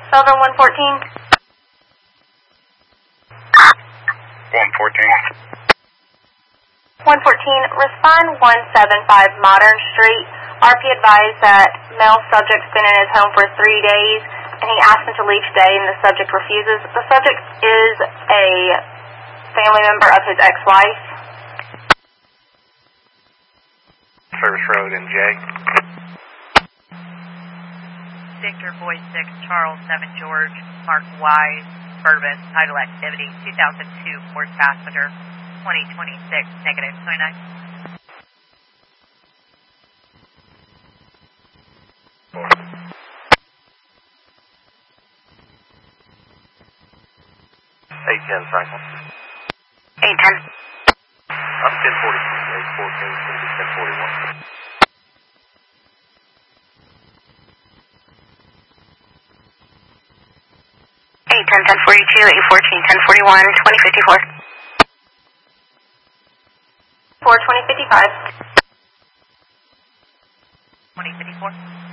Southern 114. 114. 114, respond 175 Modern Street. RP advised that male subject's been in his home for 3 days, and he asked him to leave today, and the subject refuses. The subject is a family member of his ex-wife. Service Road and J. Victor, Boy 6, Charles, 7 George, Mark Wise, Bourbon, Title Activity, 2002, Port Passenger, 2026, negative 29. Eight 10 cycle. 810. I'm 1040. 814, 1041. 1042, 814, 1041, 2054. 4 2055. 2054.